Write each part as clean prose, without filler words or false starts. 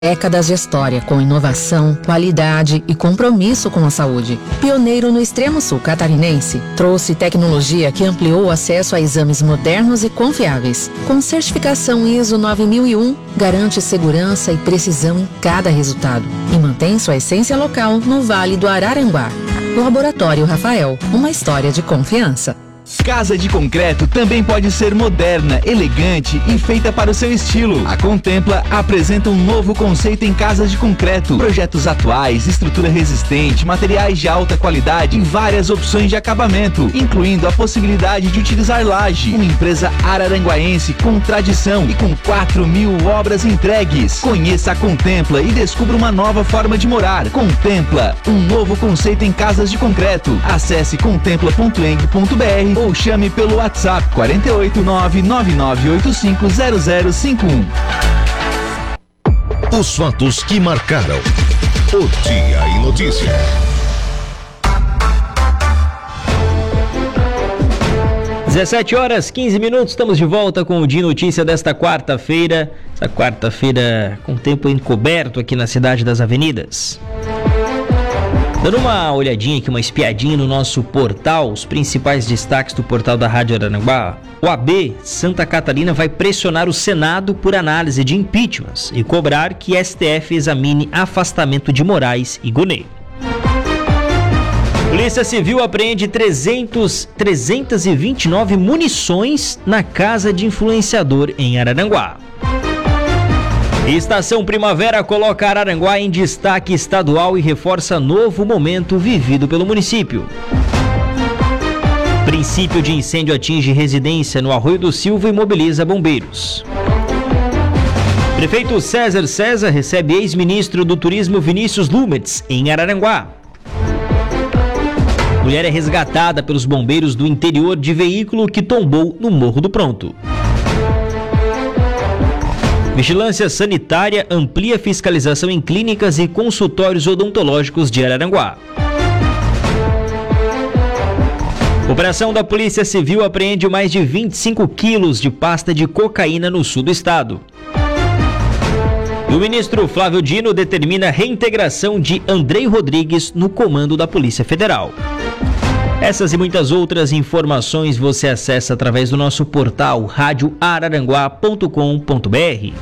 Décadas de história com inovação, qualidade e compromisso com a saúde. Pioneiro no extremo sul catarinense, trouxe tecnologia que ampliou o acesso a exames modernos e confiáveis. Com certificação ISO 9001, garante segurança e precisão em cada resultado e mantém sua essência local no Vale do Araranguá. Laboratório Rafael, uma história de confiança. Casa de concreto também pode ser moderna, elegante e feita para o seu estilo. A Contempla apresenta um novo conceito em casas de concreto. Projetos atuais, estrutura resistente, materiais de alta qualidade e várias opções de acabamento, incluindo a possibilidade de utilizar laje. Uma empresa araranguaense com tradição e com 4.000 obras entregues. Conheça a Contempla e descubra uma nova forma de morar. Contempla, um novo conceito em casas de concreto. Acesse contempla.eng.br ou chame pelo WhatsApp 48999850051. Os fatos que marcaram o Dia em Notícia. (17h15), estamos de volta com o Dia em Notícia desta quarta-feira. Essa quarta-feira com tempo encoberto aqui na Cidade das Avenidas. Dando uma olhadinha aqui, uma espiadinha no nosso portal, os principais destaques do portal da Rádio Araranguá. O AB Santa Catarina vai pressionar o Senado por análise de impeachments e cobrar que STF examine afastamento de Moraes e Gunei. Polícia Civil apreende 329 munições na casa de influenciador em Araranguá. Estação Primavera coloca Araranguá em destaque estadual e reforça novo momento vivido pelo município. Princípio de incêndio atinge residência no Arroio do Silva e mobiliza bombeiros. Prefeito César recebe ex-ministro do Turismo Vinícius Lumetz em Araranguá. Mulher é resgatada pelos bombeiros do interior de veículo que tombou no Morro do Pronto. Vigilância Sanitária amplia fiscalização em clínicas e consultórios odontológicos de Araranguá. Operação da Polícia Civil apreende mais de 25 quilos de pasta de cocaína no sul do estado. O ministro Flávio Dino determina a reintegração de Andrei Rodrigues no comando da Polícia Federal. Essas e muitas outras informações você acessa através do nosso portal radioararanguá.com.br.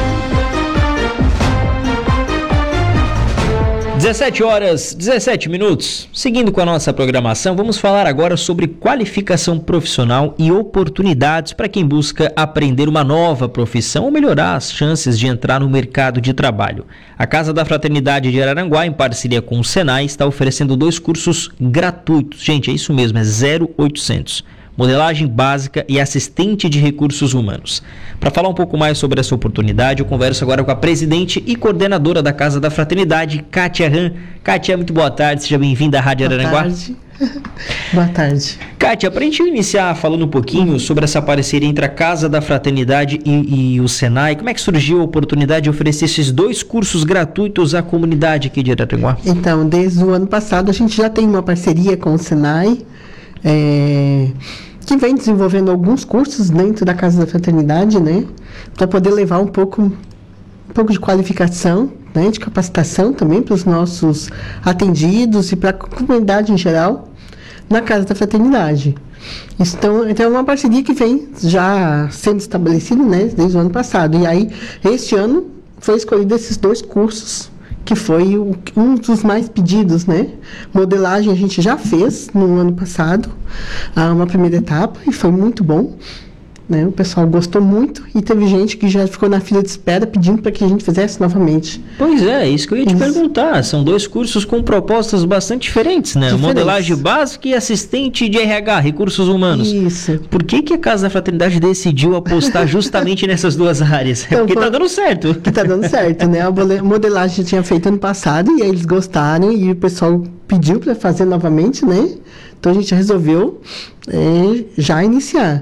17h17. Seguindo com a nossa programação, vamos falar agora sobre qualificação profissional e oportunidades para quem busca aprender uma nova profissão ou melhorar as chances de entrar no mercado de trabalho. A Casa da Fraternidade de Araranguá, em parceria com o Senai, está oferecendo 2 cursos gratuitos. Gente, é isso mesmo, é 0800. Modelagem básica e assistente de recursos humanos. Para falar um pouco mais sobre essa oportunidade, eu converso agora com a presidente e coordenadora da Casa da Fraternidade, Kátia Ram. Kátia, muito boa tarde, seja bem-vinda à Rádio Araranguá. Boa tarde. Boa tarde. Kátia, para a gente iniciar falando um pouquinho sobre essa parceria entre a Casa da Fraternidade e o Senai, como é que surgiu a oportunidade de oferecer esses 2 cursos gratuitos à comunidade aqui de Araranguá? Então, desde o ano passado a gente já tem uma parceria com o Senai, que vem desenvolvendo alguns cursos dentro da Casa da Fraternidade, né, para poder levar um pouco de qualificação, né, de capacitação também para os nossos atendidos e para a comunidade em geral na Casa da Fraternidade. Então é uma parceria que vem já sendo estabelecida, né, desde o ano passado. E aí, este ano, foi escolhido esses 2 cursos, que foi um dos mais pedidos, né? Modelagem a gente já fez no ano passado, uma primeira etapa, e foi muito bom, né? O pessoal gostou muito e teve gente que já ficou na fila de espera pedindo para que a gente fizesse novamente. Pois é, isso que eu ia te perguntar. São 2 cursos com propostas bastante diferentes, né? Modelagem básica e assistente de RH, recursos humanos. Isso. Por que a Casa da Fraternidade decidiu apostar justamente nessas 2 áreas? Então, porque tá dando certo. Que tá dando certo, né? A modelagem tinha feito ano passado e aí eles gostaram e o pessoal pediu para fazer novamente, né? Então a gente resolveu já iniciar.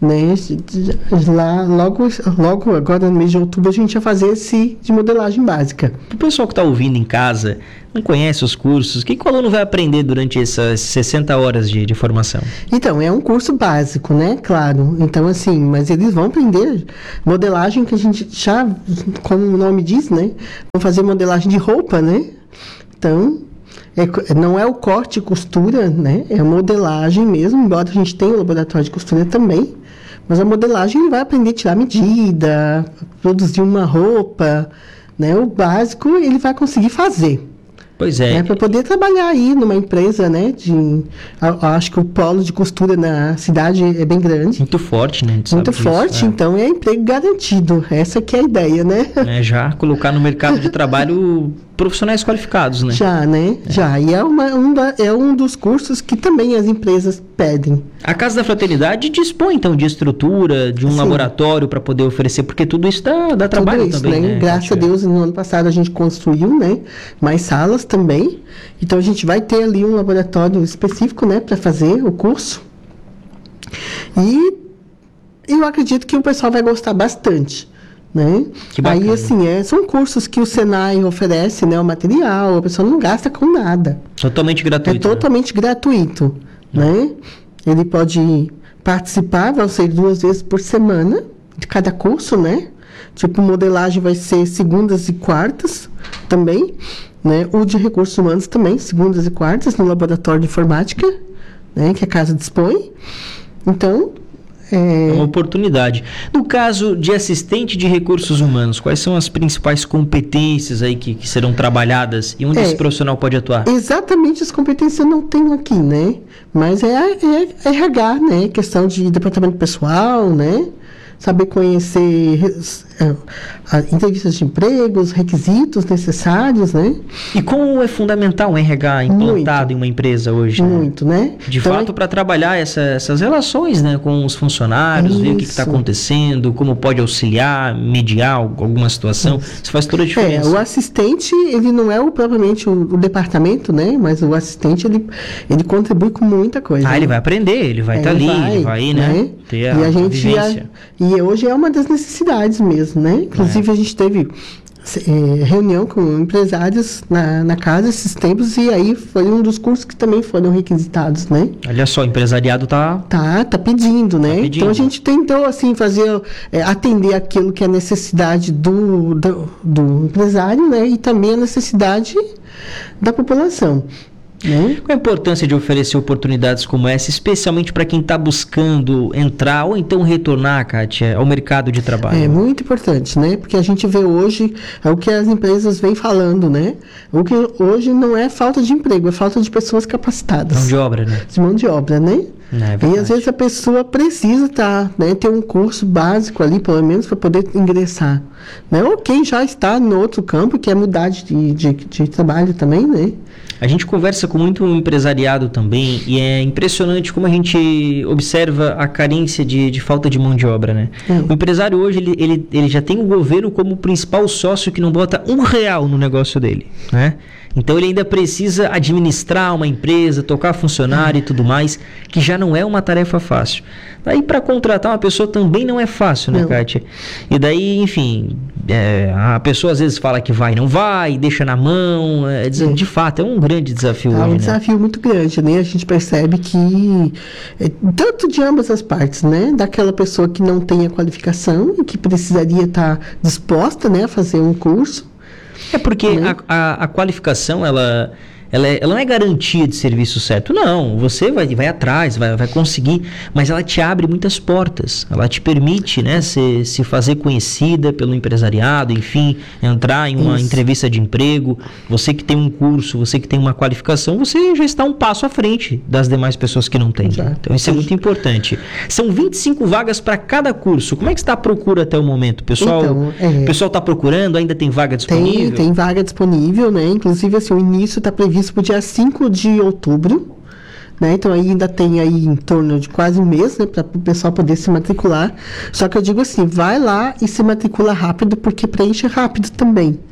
né? Lá, logo agora no mês de outubro a gente vai fazer esse de modelagem básica. O pessoal que está ouvindo em casa, não conhece os cursos, o que o aluno vai aprender durante essas 60 horas de formação? Então, é um curso básico, né? Claro. Então, assim, mas eles vão aprender modelagem que a gente já, como o nome diz, né? Vão fazer modelagem de roupa, né? Então, não é o corte e costura, né? É a modelagem mesmo, embora a gente tenha o laboratório de costura também. Mas a modelagem ele vai aprender a tirar medida, produzir uma roupa, né? O básico ele vai conseguir fazer. Pois é. Né? Para poder trabalhar aí numa empresa, né? Acho que o polo de costura na cidade é bem grande. Muito forte, né? Muito forte, então é emprego garantido. Essa que é a ideia, né? Já colocar no mercado de trabalho profissionais qualificados, né? Já, né? Já. E é um dos cursos que também as empresas pedem. A Casa da Fraternidade dispõe, então, de estrutura, de um laboratório para poder oferecer, porque tudo isso dá trabalho isso, também, né? Graças a Deus, no ano passado a gente construiu, né? Mais salas também. Então, a gente vai ter ali um laboratório específico, né? Para fazer o curso. E eu acredito que o pessoal vai gostar bastante. Né? Aí, assim, são cursos que o Senai oferece, né? O material, a pessoa não gasta com nada. Totalmente gratuito. É totalmente gratuito, né? Ele pode participar, vai ser 2 vezes por semana de cada curso, né? Tipo, modelagem vai ser segundas e quartas também, né? O de recursos humanos também, segundas e quartas, no laboratório de informática, né? Que a casa dispõe. Então, é uma oportunidade. No caso de assistente de recursos humanos, quais são as principais competências aí que serão trabalhadas e onde esse profissional pode atuar? Exatamente as competências eu não tenho aqui, né? Mas é RH, né? Questão de departamento pessoal, né? Saber conhecer entrevistas de emprego, os requisitos necessários, né? E como é fundamental o RH implantado em uma empresa hoje? Muito, né? De então, fato, para trabalhar essas relações, né, com os funcionários, ver o que está acontecendo, como pode auxiliar, mediar alguma situação, isso faz toda a diferença. O assistente, ele não é propriamente o departamento, né? Mas o assistente, ele contribui com muita coisa. Ele vai aprender, ele vai estar ali, ele vai, né? Ter a vivência. E hoje é uma das necessidades mesmo, né? Inclusive a gente teve reunião com empresários na casa esses tempos e aí foi um dos cursos que também foram requisitados, né? Olha só, o empresariado tá pedindo, né? Então a gente tentou assim fazer atender aquilo que é a necessidade do empresário, né? E também a necessidade da população. Qual a importância de oferecer oportunidades como essa, especialmente para quem está buscando entrar ou então retornar, Kátia, ao mercado de trabalho? É muito importante, né? Porque a gente vê hoje o que as empresas vêm falando, né? O que hoje não é falta de emprego, é falta de pessoas capacitadas. Mão de obra, né? De mão de obra, né? E às vezes a pessoa precisa ter um curso básico ali, pelo menos, para poder ingressar. Né? Ou quem já está no outro campo, quer mudar de trabalho também, né? A gente conversa com muito empresariado também e é impressionante como a gente observa a carência de falta de mão de obra, né? O empresário hoje, ele já tem o governo como principal sócio que não bota R$1 no negócio dele, né? Então ele ainda precisa administrar uma empresa, tocar funcionário e tudo mais, que já não é uma tarefa fácil. Daí para contratar uma pessoa também não é fácil, né, Kátia? E daí, enfim, a pessoa às vezes fala que vai e não vai, deixa na mão. De fato, é um grande desafio hoje, um desafio muito grande, né? A gente percebe que tanto de ambas as partes, né? Daquela pessoa que não tem a qualificação e que precisaria estar disposta, né, a fazer um curso. É porque a qualificação, ela não é garantia de serviço certo. Não, você vai atrás, vai conseguir, mas ela te abre muitas portas. Ela te permite, né, se fazer conhecida pelo empresariado, enfim, entrar em uma entrevista de emprego. Você que tem um curso, você que tem uma qualificação, você já está um passo à frente das demais pessoas que não têm. Então isso é muito importante. São 25 vagas para cada curso. Como é que está a procura até o momento? O pessoal está procurando? Ainda tem vaga disponível? Tem vaga disponível, né? Inclusive, assim, o início está previsto para o dia 5 de outubro, né? Então ainda tem aí em torno de quase um mês, né, para o pessoal poder se matricular. Só que eu digo assim, vai lá e se matricula rápido, porque preenche rápido também,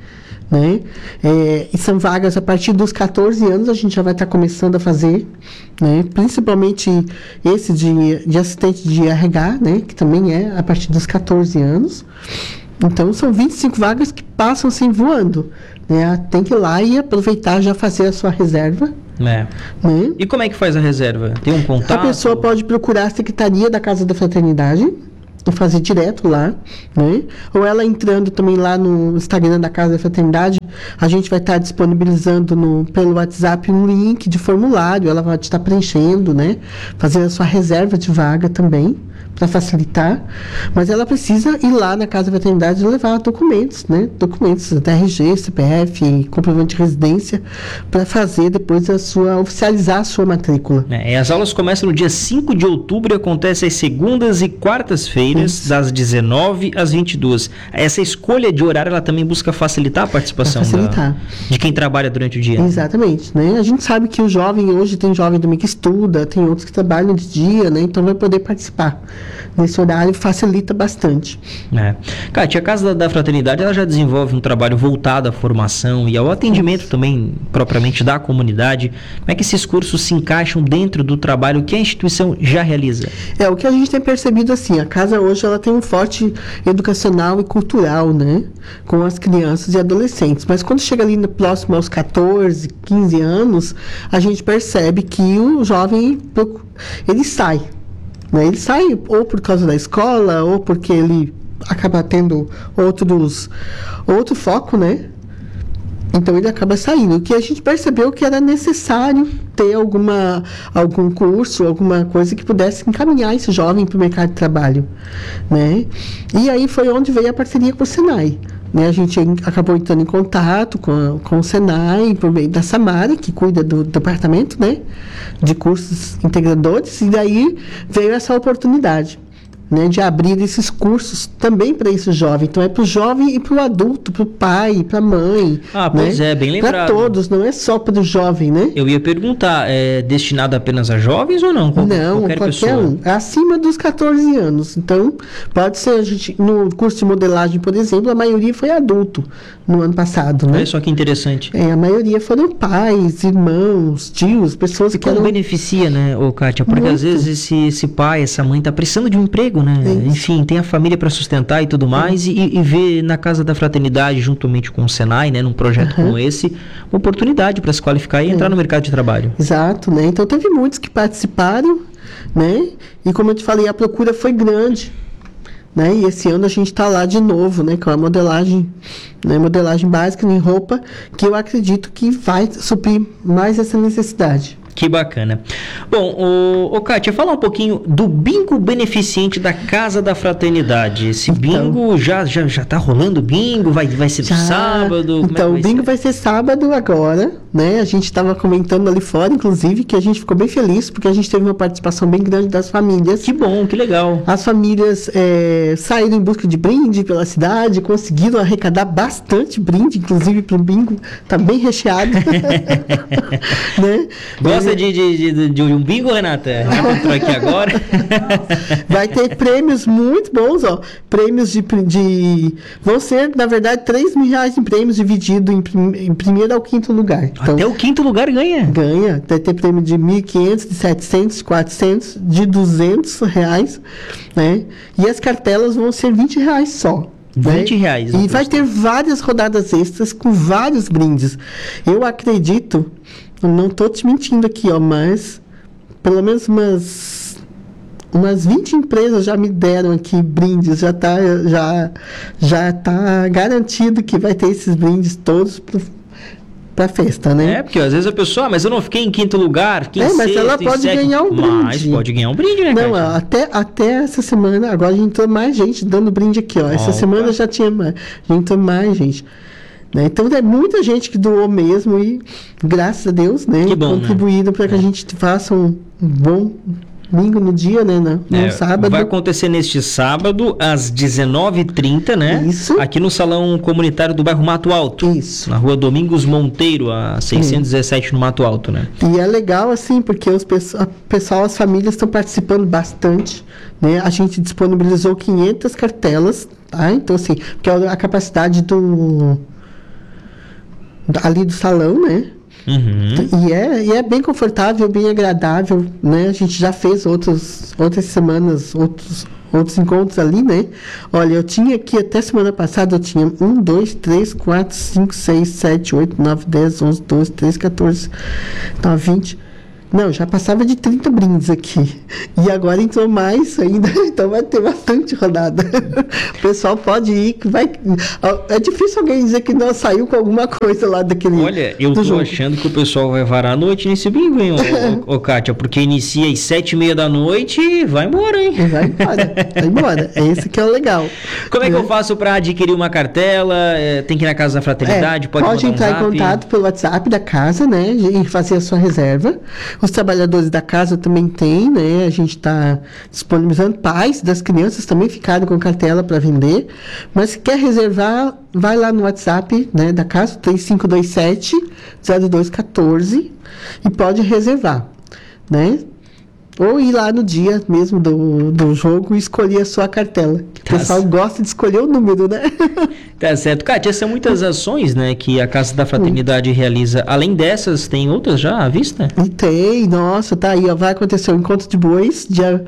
né? E são vagas a partir dos 14 anos, a gente já vai estar começando a fazer, né? Principalmente esse de assistente de RH, né? Que também é a partir dos 14 anos. Então, são 25 vagas que passam assim voando, né? Tem que ir lá e aproveitar, já fazer a sua reserva. Né? E como é que faz a reserva? Tem um contato? A pessoa pode procurar a Secretaria da Casa da Fraternidade e fazer direto lá, né? Ou ela entrando também lá no Instagram da Casa da Fraternidade, a gente vai estar disponibilizando pelo WhatsApp um link de formulário, ela vai estar preenchendo, né? Fazendo a sua reserva de vaga também, para facilitar, mas ela precisa ir lá na Casa da Fraternidade e levar documentos, né? Documentos da RG, CPF, comprovante de residência, para fazer depois oficializar a sua matrícula. E as aulas começam no dia 5 de outubro e acontecem às segundas e quartas-feiras, das 19 às 22. Essa escolha de horário, ela também busca facilitar a participação de quem trabalha durante o dia. Exatamente, né? A gente sabe que o jovem, hoje tem jovem também que estuda, tem outros que trabalham de dia, né? Então vai poder participar. Nesse horário facilita bastante. Kátia, a Casa da Fraternidade, ela já desenvolve um trabalho voltado à formação e ao atendimento também propriamente da comunidade. Como é que esses cursos se encaixam dentro do trabalho que a instituição já realiza? O que a gente tem percebido assim, a casa hoje ela tem um forte educacional e cultural, né? Com as crianças e adolescentes. Mas quando chega ali próximo aos 14, 15 anos, a gente percebe que o jovem, ele sai. Ele sai ou por causa da escola, ou porque ele acaba tendo outro foco, né? Então ele acaba saindo. O que a gente percebeu que era necessário ter algum curso, alguma coisa que pudesse encaminhar esse jovem para o mercado de trabalho, né? E aí foi onde veio a parceria com o Senai. Né, a gente acabou entrando em contato com o Senai, por meio da Samara, que cuida do departamento, né, de cursos integradores, e daí veio essa oportunidade, né, de abrir esses cursos também para esse jovem. Então é para o jovem e para o adulto, para o pai, para a mãe. Pois né? Bem lembrado. Para todos, não é só para o jovem, né? Eu ia perguntar, é destinado apenas a jovens ou não? Não, qualquer pessoa. Um. Acima dos 14 anos. Então, pode ser, no curso de modelagem, por exemplo, a maioria foi adulto no ano passado, né? Olha só que interessante. A maioria foram pais, irmãos, tios, pessoas que como beneficia, né, Kátia? Porque às vezes esse pai, essa mãe está precisando de um emprego, né? Enfim, tem a família para sustentar e tudo mais, e ver na Casa da Fraternidade, juntamente com o Senai, né, num projeto como esse, uma oportunidade para se qualificar e entrar no mercado de trabalho. Exato, né? Então teve muitos que participaram, né? E como eu te falei, a procura foi grande, né? E esse ano a gente está lá de novo, né? Com a modelagem, né? Modelagem básica em roupa, que eu acredito que vai suprir mais essa necessidade. Que bacana. Bom, Kátia, fala um pouquinho do bingo beneficente da Casa da Fraternidade. Esse bingo já tá rolando bingo? Vai ser no sábado? Então, o bingo vai ser sábado agora, né? A gente estava comentando ali fora, inclusive, que a gente ficou bem feliz, porque a gente teve uma participação bem grande das famílias. Que bom, que legal. As famílias saíram em busca de brinde pela cidade, conseguiram arrecadar bastante brinde, inclusive para o bingo, tá bem recheado. Né? Gosta de um bingo, Renata? Já entrou aqui agora. Vai ter prêmios muito bons, ó. Prêmios vão ser, na verdade, R$3.000 em prêmios dividido em primeiro ao quinto lugar. Então, até o quinto lugar ganha? Ganha. Vai ter prêmio de R$1.500, de R$700, de R$400, de R$200, né? E as cartelas vão ser R$20 só. R$20. E vai ter várias rodadas extras com vários brindes. Eu acredito... Não estou te mentindo aqui, ó, mas pelo menos umas 20 empresas já me deram aqui brindes, já tá garantido que vai ter esses brindes todos para festa, né? Porque às vezes a pessoa, mas eu não fiquei em quinto lugar, mas ela pode ganhar um brinde. Mas pode ganhar um brinde, né, Não, até essa semana, agora a gente entrou mais gente dando brinde aqui, ó. Essa semana já tinha mais, já entrou mais gente. Né? Então, é muita gente que doou mesmo e, graças a Deus, né, contribuíram para que a gente faça um bom domingo no dia, né, no sábado. Vai acontecer neste sábado, às 19h30, né? Isso. Aqui no Salão Comunitário do Bairro Mato Alto. Isso. Na Rua Domingos Monteiro, a 617 no Mato Alto, né? E é legal, assim, porque as famílias estão participando bastante, né? A gente disponibilizou 500 cartelas, tá? Então, assim, porque a capacidade ali do salão, né? E é bem confortável, bem agradável, né? A gente já fez outras semanas, outros encontros ali, né? Olha, eu tinha aqui até semana passada, eu tinha 1, 2, 3, 4, 5, 6, 7, 8, 9, 10, 11, 12, 13, 14, 20... Não, já passava de 30 brindes aqui. E agora entrou mais ainda, então vai ter bastante rodada. O pessoal pode ir, que vai... É difícil alguém dizer que não saiu com alguma coisa lá daquele... Olha, eu tô jogo. achando que o pessoal vai varar a noite nesse bingo, hein, ô Kátia, porque inicia às 7h30 da noite e vai embora, hein? Vai embora. É esse que é o legal. Como é que eu faço para adquirir uma cartela? Tem que ir na Casa da Fraternidade? Pode entrar em contato pelo WhatsApp da casa, né? E fazer a sua reserva. Os trabalhadores da casa também têm, né? A gente está disponibilizando. Pais das crianças também ficaram com cartela para vender. Mas se quer reservar, vai lá no WhatsApp, né, da casa, 3527-0214 e pode reservar, né? Ou ir lá no dia mesmo do jogo e escolher a sua cartela. O pessoal gosta de escolher o número, né? Tá certo. Kátia, são muitas ações, né, que a Casa da Fraternidade realiza. Além dessas, tem outras já à vista? E tem, nossa, tá aí, ó, vai acontecer o Encontro de Bois, dia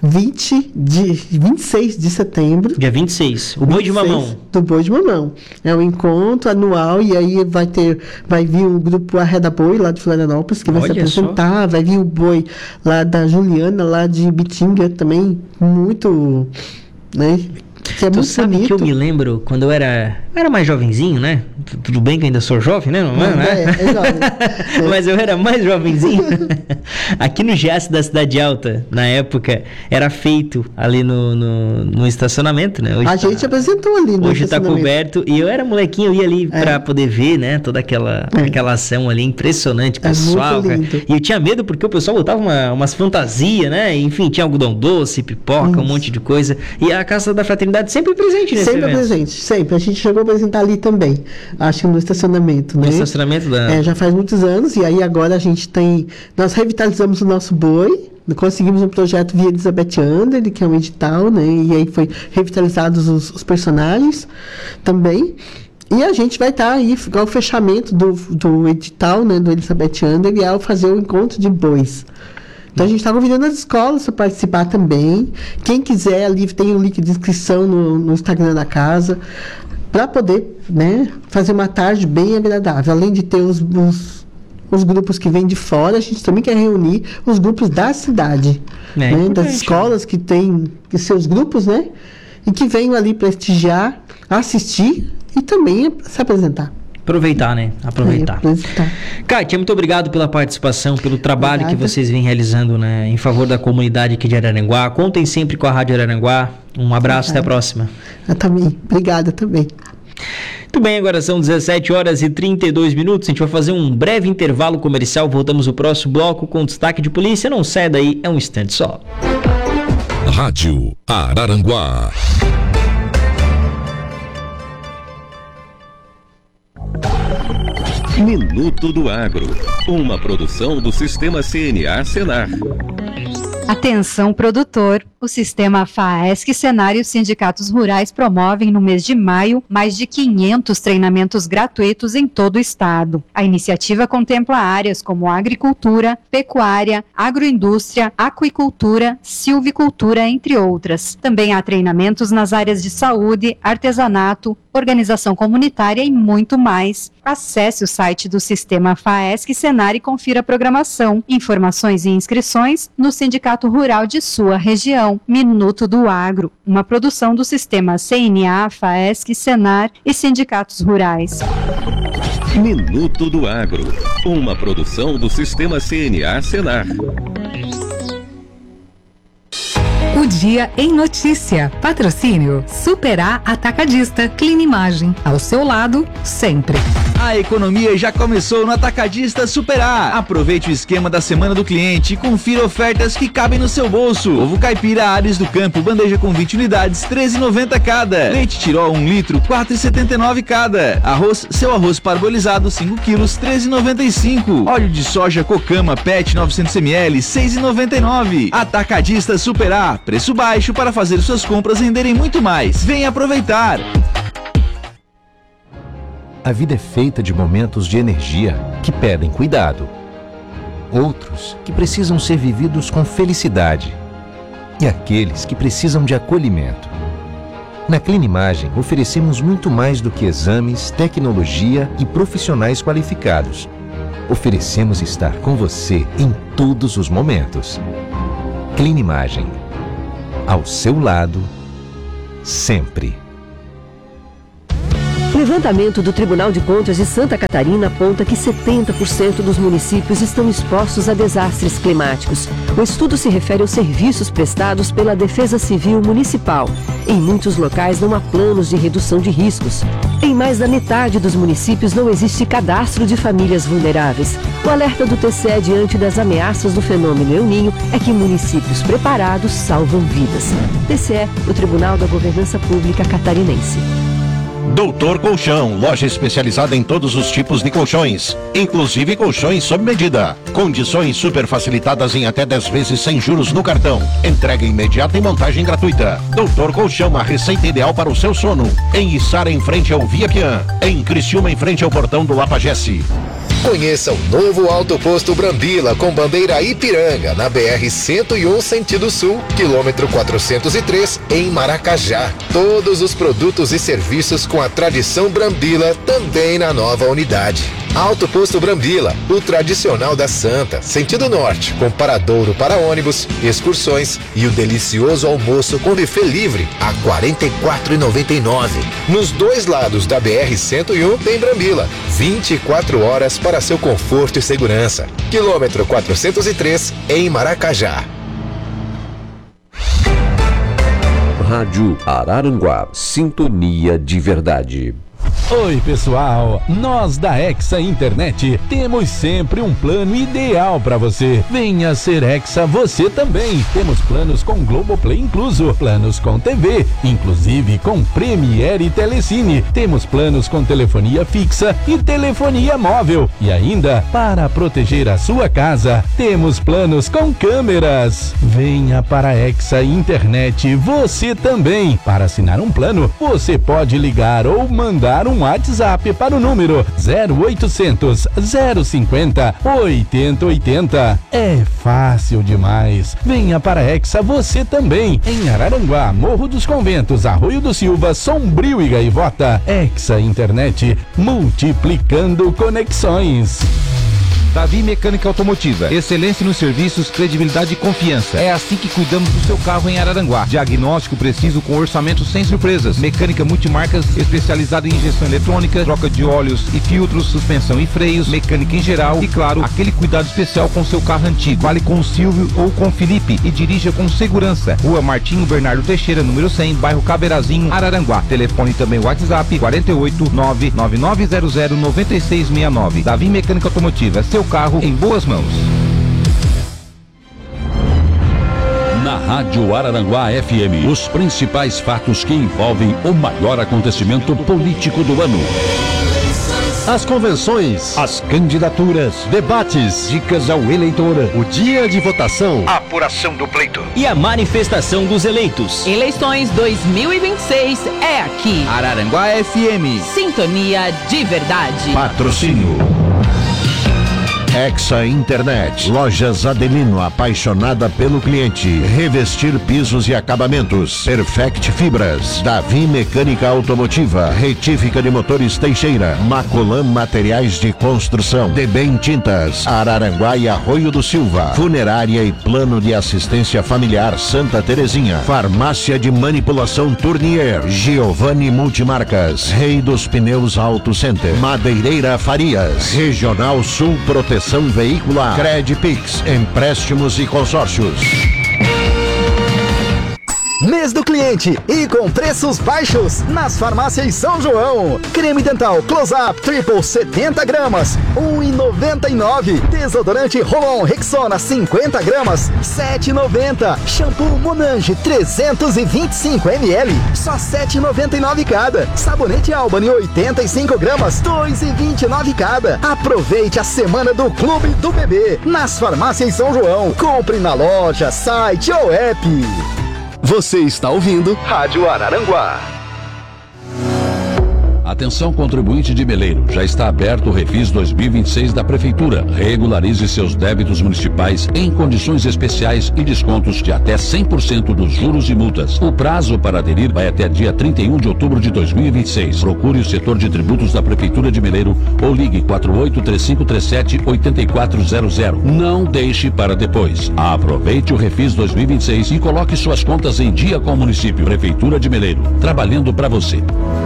26 de setembro. Dia 26, o Boi de Mamão. Do Boi de Mamão. É um encontro anual e aí vai vir um grupo Arreda Boi, lá de Florianópolis, que vai se apresentar, vai vir o boi lá da Juliana, lá de Bitinga, também, muito, né? Que é tu muito sabe bonito. que eu me lembro quando eu era mais jovenzinho, né? Tudo bem que eu ainda sou jovem, né? Não é? É jovem. Mas eu era mais jovenzinho. Aqui no GS da Cidade Alta, na época, era feito ali no estacionamento, né? Hoje gente apresentou ali no Hoje tá estacionamento. coberto. E eu era molequinho, eu ia ali pra poder ver, né? Toda aquela ação ali, impressionante, pessoal. muito lindo. E eu tinha medo porque o pessoal botava umas fantasias, né? Enfim, tinha algodão doce, pipoca, um monte de coisa. E a Casa da Fraternidade sempre presente nesse Sempre evento. presente, sempre. A gente chegou a apresentar ali também, acho que no estacionamento, né? No estacionamento da... já faz muitos anos, e aí agora a gente nós revitalizamos o nosso boi, conseguimos um projeto via Elizabeth Under, que é um edital, né? E aí foi revitalizados os personagens também. E a gente vai estar aí, ao fechamento do edital, né, do Elizabeth Under, e ao fazer o encontro de bois. Então a gente está convidando as escolas para participar também. Quem quiser, ali tem um link de inscrição no Instagram da casa, para poder, né, fazer uma tarde bem agradável. Além de ter os grupos que vêm de fora, a gente também quer reunir os grupos da cidade, né, das escolas que têm seus grupos, né, e que venham ali prestigiar, assistir e também se apresentar. Aproveitar, né? Aproveitar. Kátia, muito obrigado pela participação, pelo trabalho que vocês vêm realizando, né, em favor da comunidade aqui de Araranguá. Contem sempre com a Rádio Araranguá. Um abraço, até a próxima. Eu também. Obrigada também. Muito bem, agora são 17h32. A gente vai fazer um breve intervalo comercial. Voltamos no próximo bloco com destaque de polícia. Não sai daí, é um instante só. Rádio Araranguá. Minuto do Agro, uma produção do Sistema CNA Senar. Atenção, produtor! O Sistema FAESC, Senar e os sindicatos rurais promovem no mês de maio mais de 500 treinamentos gratuitos em todo o estado. A iniciativa contempla áreas como agricultura, pecuária, agroindústria, aquicultura, silvicultura, entre outras. Também há treinamentos nas áreas de saúde, artesanato, organização comunitária e muito mais. Acesse o site do Sistema FAESC Senar e confira a programação. Informações e inscrições no Sindicato Rural de sua região. Minuto do Agro, uma produção do Sistema CNA, FAESC, Senar e sindicatos rurais. Minuto do Agro, uma produção do Sistema CNA Senar. O Dia em Notícia. Patrocínio Superar Atacadista. Clinimagem. Ao seu lado, sempre. A economia já começou no Atacadista Superar. Aproveite o esquema da Semana do Cliente e confira ofertas que cabem no seu bolso. Ovo caipira Ares do Campo, bandeja com 20 unidades, R$ 13,90 cada. Leite Tirol 1 litro, R$ 4,79 cada. Seu arroz parbolizado 5 quilos, R$ 13,95. Óleo de soja Cocama PET 900 ml, R$ 6,99. Atacadista Superar. Preço baixo para fazer suas compras renderem muito mais. Venha aproveitar! a vida é feita de momentos de energia que pedem cuidado. Outros que precisam ser vividos com felicidade. E aqueles que precisam de acolhimento. Na Clinimagem, oferecemos muito mais do que exames, tecnologia e profissionais qualificados. Oferecemos estar com você em todos os momentos. Clinimagem. Ao seu lado, sempre. O levantamento do Tribunal de Contas de Santa Catarina aponta que 70% dos municípios estão expostos a desastres climáticos. O estudo se refere aos serviços prestados pela Defesa Civil Municipal. Em muitos locais não há planos de redução de riscos. Em mais da metade dos municípios não existe cadastro de famílias vulneráveis. O alerta do TCE diante das ameaças do fenômeno El Niño é que municípios preparados salvam vidas. TCE, o Tribunal da Governança Pública Catarinense. Doutor Colchão, loja especializada em todos os tipos de colchões, inclusive colchões sob medida. Condições super facilitadas em até 10 vezes sem juros no cartão. Entrega imediata e montagem gratuita. Doutor Colchão, a receita ideal para o seu sono. Em Içara, em frente ao Via Pian. Em Criciúma, em frente ao portão do Lapagesse. Conheça o novo Alto Posto Brambila com bandeira Ipiranga, na BR-101 sentido sul, quilômetro 403, em Maracajá. Todos os produtos e serviços com a tradição Brambila também na nova unidade. Alto Posto Brambila, o tradicional da Santa, sentido norte, com paradouro para ônibus, excursões e o delicioso almoço com buffet livre a R$ 44,99. Nos dois lados da BR-101 tem Brambila, 24 horas para seu conforto e segurança. Quilômetro 403, em Maracajá. Rádio Araranguá, sintonia de verdade. Oi pessoal, nós da Hexa Internet temos sempre um plano ideal para você. Venha ser Hexa você também. Temos planos com Globoplay incluso, planos com TV, inclusive com Premiere e Telecine. Temos planos com telefonia fixa e telefonia móvel. E ainda, para proteger a sua casa, temos planos com câmeras. Venha para a Hexa Internet você também. Para assinar um plano, você pode ligar ou mandar um WhatsApp para o número 0800 050 8080. É fácil demais. Venha para a Hexa você também. Em Araranguá, Morro dos Conventos, Arroio do Silva, Sombrio e Gaivota. Hexa Internet, multiplicando conexões. Davi Mecânica Automotiva. Excelência nos serviços, credibilidade e confiança. É assim que cuidamos do seu carro em Araranguá. Diagnóstico preciso com orçamento sem surpresas. Mecânica multimarcas especializada em injeção eletrônica, troca de óleos e filtros, suspensão e freios, mecânica em geral e, claro, aquele cuidado especial com seu carro antigo. Fale com o Silvio ou com o Felipe e dirija com segurança. Rua Martinho Bernardo Teixeira, número 100, bairro Caberazinho, Araranguá. Telefone também WhatsApp 48 99900 9669. Davi Mecânica Automotiva. Seu carro em boas mãos. Na Rádio Araranguá FM, os principais fatos que envolvem o maior acontecimento político do ano. As convenções, as candidaturas, debates, dicas ao eleitor, o dia de votação, a apuração do pleito e a manifestação dos eleitos. Eleições 2026 é aqui. Araranguá FM. Sintonia de verdade. Patrocínio Hexa Internet, Lojas Adelino, apaixonada pelo cliente. Revestir pisos e acabamentos. Perfect Fibras. Davi Mecânica Automotiva. Retífica de motores Teixeira. Macolan Materiais de Construção. Debem Tintas. Araranguá e Arroio do Silva. Funerária e Plano de Assistência Familiar Santa Terezinha. Farmácia de Manipulação Tournier. Giovanni Multimarcas. Rei dos Pneus Auto Center. Madeireira Farias. Regional Sul Proteção Veicular. Credpix, empréstimos e consórcios. Mês do cliente e com preços baixos nas farmácias São João. Creme dental Close-Up Triple 70 gramas, R$1,99. Desodorante Rolon Rexona 50 gramas, R$7,90. Shampoo Monange 325 ml, só R$7,99 cada. Sabonete Albany 85 gramas, R$2,29 cada. Aproveite a semana do Clube do Bebê nas farmácias São João. Compre na loja, site ou app. Você está ouvindo Rádio Araranguá. Atenção, contribuinte de Meleiro, já está aberto o Refis 2026 da Prefeitura. Regularize seus débitos municipais em condições especiais e descontos de até 100% dos juros e multas. O prazo para aderir vai até dia 31 de outubro de 2026. Procure o setor de tributos da Prefeitura de Meleiro ou ligue 48-3537-8400. Não deixe para depois. Aproveite o Refis 2026 e coloque suas contas em dia com o município. Prefeitura de Meleiro, trabalhando para você.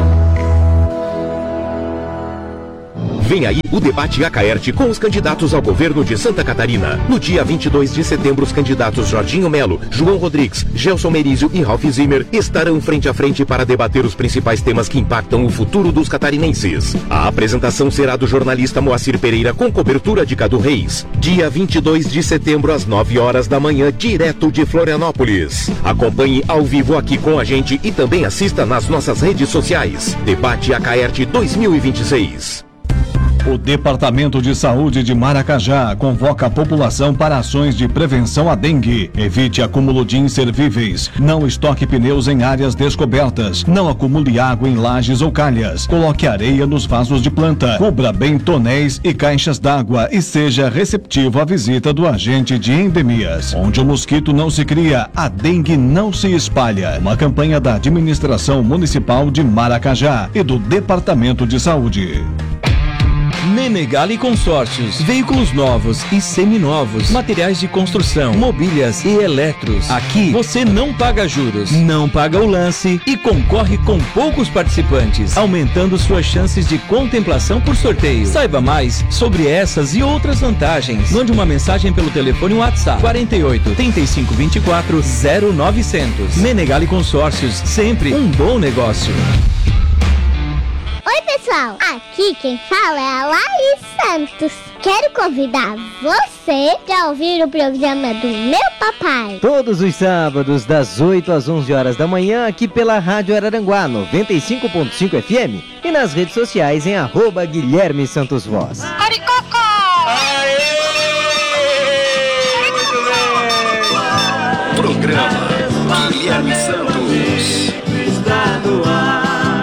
Vem aí o debate Acaerte com os candidatos ao governo de Santa Catarina. No dia 22 de setembro, os candidatos Jorginho Melo, João Rodrigues, Gelson Merizio e Ralph Zimmer estarão frente a frente para debater os principais temas que impactam o futuro dos catarinenses. A apresentação será do jornalista Moacir Pereira com cobertura de Cadu Reis. Dia 22 de setembro, às 9 horas da manhã, direto de Florianópolis. Acompanhe ao vivo aqui com a gente e também assista nas nossas redes sociais. Debate Acaerte 2026. O Departamento de Saúde de Maracajá convoca a população para ações de prevenção à dengue. Evite acúmulo de inservíveis. Não estoque pneus em áreas descobertas. Não acumule água em lajes ou calhas. Coloque areia nos vasos de planta. Cubra bem tonéis e caixas d'água e seja receptivo à visita do agente de endemias. Onde o mosquito não se cria, a dengue não se espalha. Uma campanha da Administração Municipal de Maracajá e do Departamento de Saúde. Menegali Consórcios, veículos novos e seminovos, materiais de construção, mobílias e eletros. Aqui você não paga juros, não paga o lance e concorre com poucos participantes, aumentando suas chances de contemplação por sorteio. Saiba mais sobre essas e outras vantagens. Mande uma mensagem pelo telefone WhatsApp 48 35 24 0900. Menegali Consórcios, sempre um bom negócio. Oi pessoal, aqui quem fala é a Laís Santos. Quero convidar você para ouvir o programa do meu papai. Todos os sábados, das 8 às 11 horas da manhã, aqui pela Rádio Araranguá 95.5 FM e nas redes sociais em @Guilherme Santos Voz. Programa Guilherme Santos. Está no ar.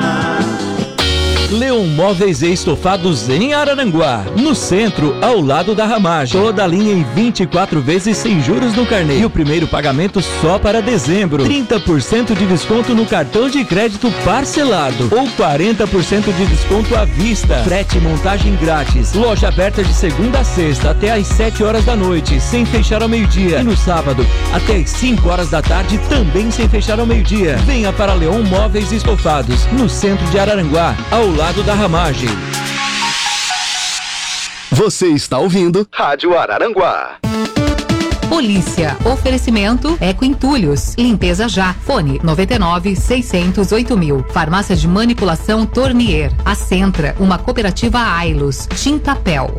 Leon Móveis e Estofados em Araranguá, no centro, ao lado da Ramagem. Toda a linha em 24 vezes sem juros no carnê. E o primeiro pagamento só para dezembro. 30% de desconto no cartão de crédito parcelado ou 40% de desconto à vista. Frete e montagem grátis. Loja aberta de segunda a sexta até às 7 horas da noite, sem fechar ao meio-dia. E no sábado, até às 5 horas da tarde, também sem fechar ao meio-dia. Venha para Leon Móveis e Estofados, no centro de Araranguá, ao lado da Ramagem. Você está ouvindo Rádio Araranguá. Polícia. Oferecimento Eco Entulhos. Limpeza já. Fone 99-608.000. Farmácia de manipulação Tornier. A Centra. Uma cooperativa Ailos. Tintapel.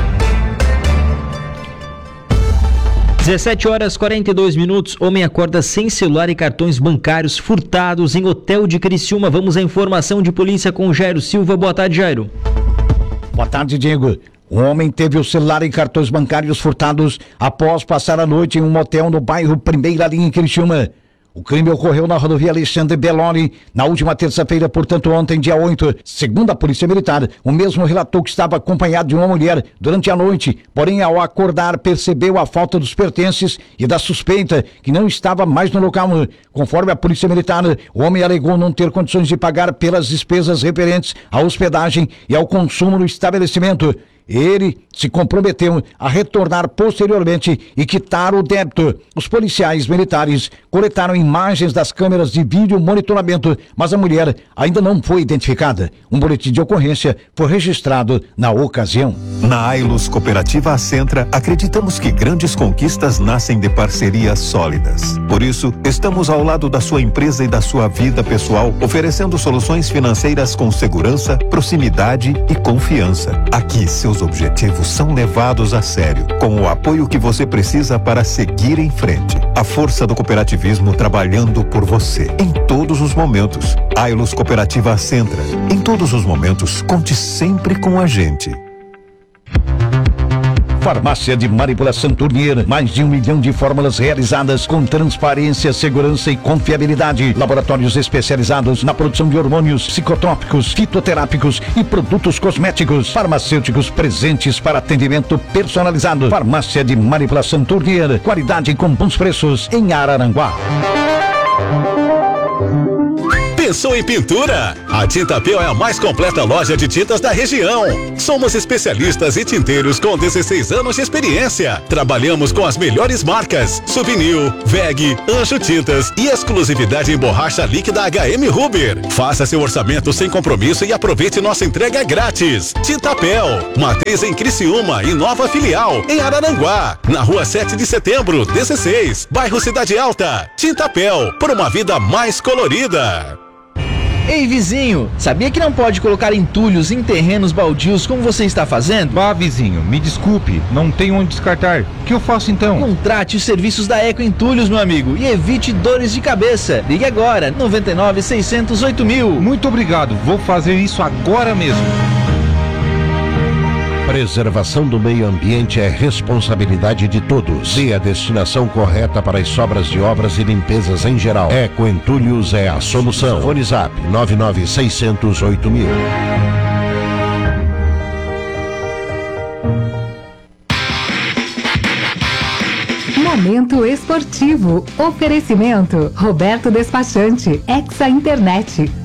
17 horas 42 minutos. Homem acorda sem celular e cartões bancários furtados em hotel de Criciúma. Vamos à informação de polícia com o Jairo Silva. Boa tarde, Jairo. Boa tarde, Diego. Um homem teve o celular e cartões bancários furtados após passar a noite em um motel no bairro Primeira Linha em Criciúma. O crime ocorreu na rodovia Alexandre Belloni na última terça-feira, portanto ontem, dia 8. Segundo a Polícia Militar, o mesmo relatou que estava acompanhado de uma mulher durante a noite, porém ao acordar percebeu a falta dos pertences e da suspeita que não estava mais no local. Conforme a Polícia Militar, o homem alegou não ter condições de pagar pelas despesas referentes à hospedagem e ao consumo no estabelecimento. Ele se comprometeu a retornar posteriormente e quitar o débito. Os policiais militares coletaram imagens das câmeras de vídeo monitoramento, mas a mulher ainda não foi identificada. Um boletim de ocorrência foi registrado na ocasião. Na Ailos Cooperativa Acentra, acreditamos que grandes conquistas nascem de parcerias sólidas. Por isso, estamos ao lado da sua empresa e da sua vida pessoal, oferecendo soluções financeiras com segurança, proximidade e confiança. Aqui, seus objetivos são levados a sério, com o apoio que você precisa para seguir em frente. A força do cooperativismo trabalhando por você em todos os momentos. Ailos Cooperativa Acentra. Em todos os momentos, conte sempre com a gente. Farmácia de Manipulação Tournier, mais de 1 milhão de fórmulas realizadas com transparência, segurança e confiabilidade. Laboratórios especializados na produção de hormônios, psicotrópicos, fitoterápicos e produtos cosméticos. Farmacêuticos presentes para atendimento personalizado. Farmácia de Manipulação Tournier, qualidade com bons preços em Araranguá. Pensou em pintura? A Tintapel é a mais completa loja de tintas da região. Somos especialistas e tinteiros com 16 anos de experiência. Trabalhamos com as melhores marcas: Souvenir, VEG, Anjo Tintas e exclusividade em borracha líquida HM Ruber. Faça seu orçamento sem compromisso e aproveite nossa entrega grátis. Tintapel, matriz em Criciúma e nova filial em Araranguá, na rua 7 de setembro, 16, bairro Cidade Alta. Tintapel, por uma vida mais colorida. Ei, vizinho, sabia que não pode colocar entulhos em terrenos baldios como você está fazendo? Vizinho, me desculpe, não tenho onde descartar. O que eu faço então? Contrate os serviços da Eco Entulhos, meu amigo, e evite dores de cabeça. Ligue agora, 99 608 mil. Muito obrigado, vou fazer isso agora mesmo. Preservação do meio ambiente é responsabilidade de todos. Dê a destinação correta para as sobras de obras e limpezas em geral. Eco Entulhos é a solução. Fone Zap 99 608 mil. Momento esportivo. Oferecimento. Roberto Despachante. Hexa Internet.